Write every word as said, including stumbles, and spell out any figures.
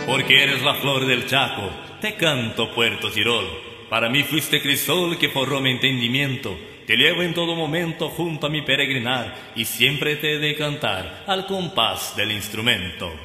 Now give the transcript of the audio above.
porque eres la flor del Chaco, te canto Puerto Tirol. Para mí fuiste crisol que forró mi entendimiento, te llevo en todo momento junto a mi peregrinar, y siempre te he de cantar al compás del instrumento.